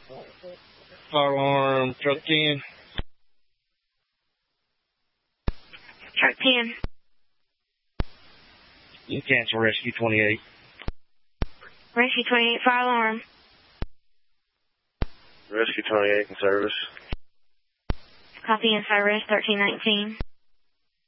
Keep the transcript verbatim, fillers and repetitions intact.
Fire alarm, truck ten. Truck ten. You cancel rescue twenty-eight. Rescue twenty-eight, fire alarm. Rescue twenty-eight in service. Copy inside res thirteen nineteen.